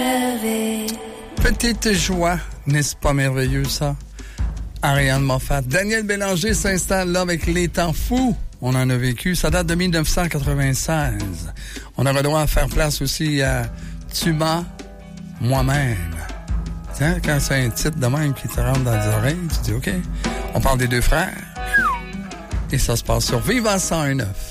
Petite joie, n'est-ce pas merveilleux ça? Ariane Moffat. Daniel Bélanger s'installe là avec Les Temps Fous. On en a vécu. Ça date de 1996. On aurait droit à faire place aussi à Tu m'as, moi-même. Tiens, quand c'est un titre de même qui te rentre dans les oreilles, tu dis OK. On parle des deux frères. Et ça se passe sur Viva 101.9.